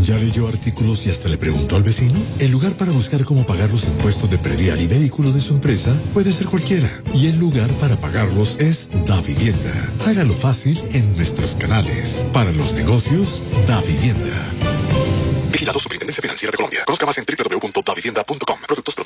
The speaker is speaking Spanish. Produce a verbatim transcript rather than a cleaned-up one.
¿Ya leyó artículos y hasta le preguntó al vecino? El lugar para buscar cómo pagar los impuestos de predial y vehículos de su empresa puede ser cualquiera. Y el lugar para pagarlos es Davivienda. Hágalo fácil en nuestros canales. Para los negocios, Davivienda. Vigilado Superintendencia Financiera de Colombia. Conozca más en doble u doble u doble u punto davivienda punto com. Productos